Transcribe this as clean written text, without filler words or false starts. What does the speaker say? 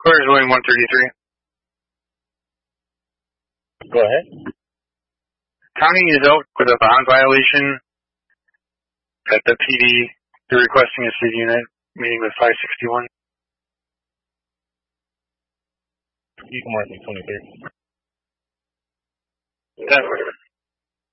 Cars William 133. Go ahead. Tommy is out with a bond violation at the PD. They're requesting a city unit meeting with 561. You can mark me 23. That works.